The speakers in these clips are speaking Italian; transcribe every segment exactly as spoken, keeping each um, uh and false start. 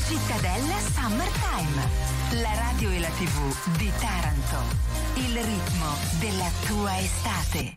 Cittadella Summertime, la radio e la tivù di Taranto. Il ritmo della tua estate.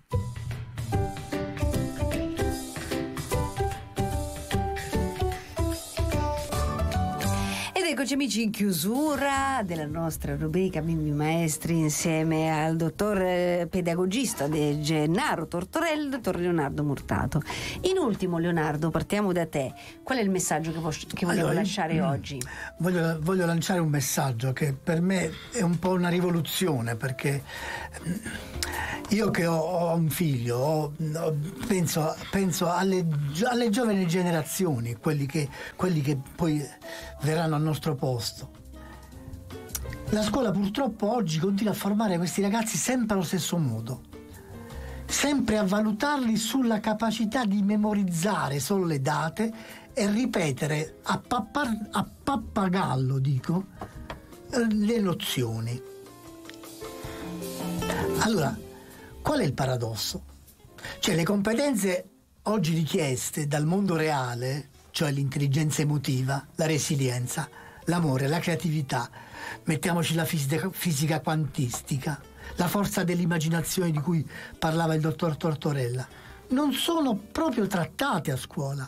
Eccoci amici in chiusura della nostra rubrica Bimbi Maestri insieme al dottor pedagogista di Gennaro Tortorella, dottor Leonardo Murtato. In ultimo, Leonardo, partiamo da te. Qual è il messaggio che, vos- che volevo allora, lasciare io, oggi? Voglio, voglio lanciare un messaggio che per me è un po' una rivoluzione, perché io che ho, ho un figlio ho, penso, penso alle, alle giovani generazioni, quelli che, quelli che poi verranno al nostro posto. La scuola purtroppo oggi continua a formare questi ragazzi sempre allo stesso modo, sempre a valutarli sulla capacità di memorizzare solo le date e ripetere a, pappar- a pappagallo, dico, le nozioni. Allora, qual è il paradosso? Cioè, le competenze oggi richieste dal mondo reale, cioè l'intelligenza emotiva, la resilienza, l'amore, la creatività, mettiamoci la fisica, fisica quantistica, la forza dell'immaginazione di cui parlava il dottor Tortorella, non sono proprio trattate a scuola.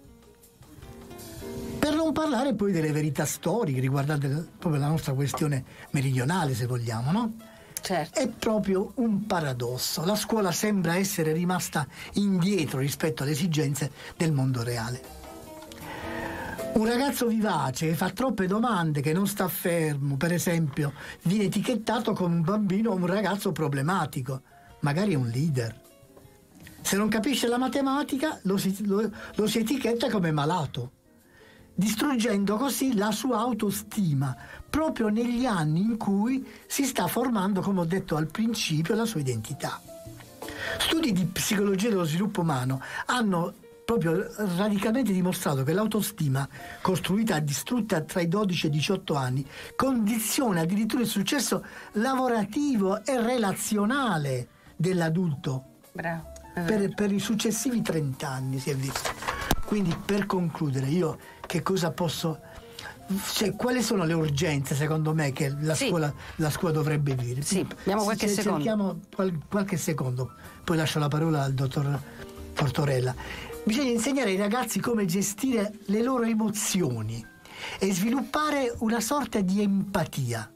Per non parlare poi delle verità storiche riguardanti proprio la nostra questione meridionale, se vogliamo, no? Certo. È proprio un paradosso. La scuola sembra essere rimasta indietro rispetto alle esigenze del mondo reale. Un ragazzo vivace che fa troppe domande, che non sta fermo, per esempio, viene etichettato come un bambino o un ragazzo problematico, magari è un leader. Se non capisce la matematica lo si, lo, lo si etichetta come malato, distruggendo così la sua autostima proprio negli anni in cui si sta formando, come ho detto al principio, la sua identità. Studi di psicologia dello sviluppo umano hanno proprio radicalmente dimostrato che l'autostima, costruita e distrutta tra i dodici e i diciotto anni, condiziona addirittura il successo lavorativo e relazionale dell'adulto. Bravo. Per, per i successivi trenta anni si è visto. Quindi, per concludere, io che cosa posso, cioè, quali sono le urgenze secondo me che la sì. scuola la scuola dovrebbe vivere? Sì, abbiamo qualche se, secondo. Cerchiamo qual, qualche secondo, poi lascio la parola al dottor Tortorella. Bisogna insegnare ai ragazzi come gestire le loro emozioni e sviluppare una sorta di empatia.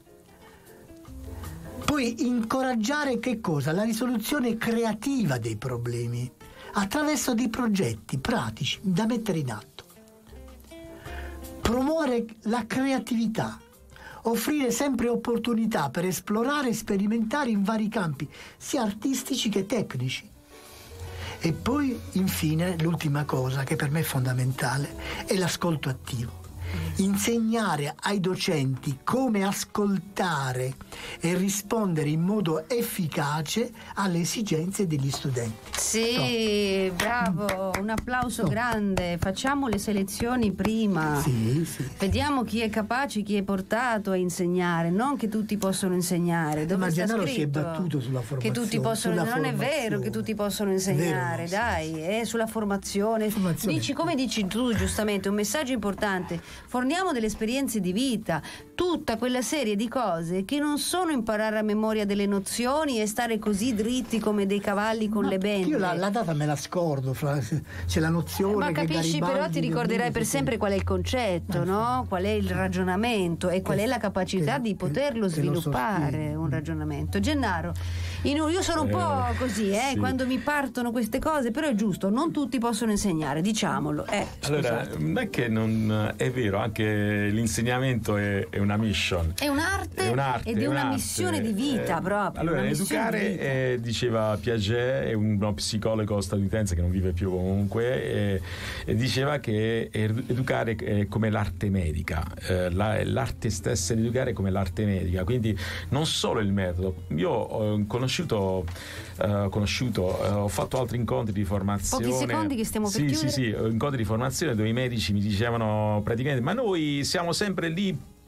Poi incoraggiare che cosa? La risoluzione creativa dei problemi attraverso dei progetti pratici da mettere in atto. Promuovere la creatività, offrire sempre opportunità per esplorare e sperimentare in vari campi, sia artistici che tecnici. E poi, infine, l'ultima cosa che per me è fondamentale è l'ascolto attivo. Insegnare ai docenti come ascoltare e rispondere in modo efficace alle esigenze degli studenti. Sì, no. Bravo, un applauso no. grande. Facciamo le selezioni prima. Sì, sì. Vediamo chi è capace, chi è portato a insegnare, non che tutti possono insegnare. Dove Ma sta Gennaro scritto? Si è battuto sulla formazione. Che tutti possono, non formazione. è vero che tutti possono insegnare, Vero, dai, sì, sì. è sulla formazione. formazione. Dici, come dici tu giustamente, un messaggio importante. Forniamo delle esperienze di vita, tutta quella serie di cose che non sono imparare a memoria delle nozioni e stare così dritti come dei cavalli con Ma le bende. Io la, la data me la scordo, fra, c'è la nozione. Ma che capisci, Garibaldi, però ti ricorderai per sempre qual è il concetto, eh, no? Qual è il ragionamento e qual è la capacità che, di poterlo che, sviluppare che un ragionamento. Gennaro, io sono un po' così, eh, sì. quando mi partono queste cose, però è giusto, non tutti possono insegnare, diciamolo. Eh, allora, non è che non è vero, anche l'insegnamento è, è una mission. È un'arte, è un'arte ed è, è una un'arte. missione di vita eh, proprio. Allora, una missione educare, di vita. eh, diceva Piaget, è uno psicologo statunitense che non vive più comunque, e, e diceva che educare è come l'arte medica, eh, la, l'arte stessa di educare è come l'arte medica, quindi non solo il metodo. Io ho conosciuto, eh, conosciuto eh, ho fatto altri incontri di formazione. Pochi secondi che stiamo per sì, chiudere. Sì, sì, incontri di formazione dove i medici mi dicevano praticamente: ma noi siamo sempre lì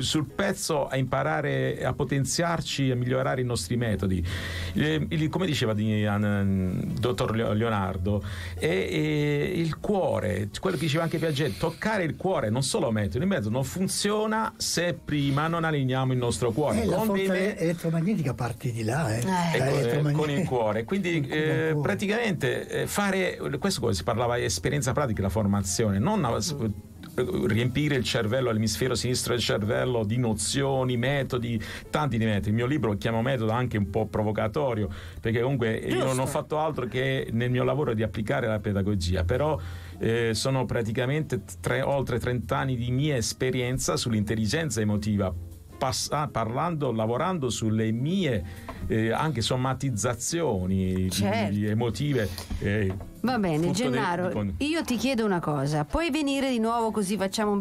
sul pezzo a imparare a potenziarci, a migliorare i nostri metodi. Eh, il, come diceva di, uh, dottor Leonardo, è, è il cuore, quello che diceva anche Piaget, toccare il cuore, non solo metodo. Il metodo non funziona se prima non allineiamo il nostro cuore. Eh, la con forza dei... elettromagnetica parte di là, eh. Eh. Ecco, eh, con il cuore. Quindi eh, cuore. praticamente eh, fare questo, si parlava di esperienza pratica, la formazione, non mm. riempire il cervello, l'emisfero sinistro del cervello di nozioni, metodi, tanti di metodi. Il mio libro lo chiamo metodo anche un po' provocatorio, perché comunque Giusto. io non ho fatto altro che nel mio lavoro di applicare la pedagogia, però eh, sono praticamente tre, oltre trenta anni di mia esperienza sull'intelligenza emotiva, pass- parlando, lavorando sulle mie eh, anche somatizzazioni certo. di, emotive. Eh, Va bene, Gennaro, del... io ti chiedo una cosa, puoi venire di nuovo così facciamo un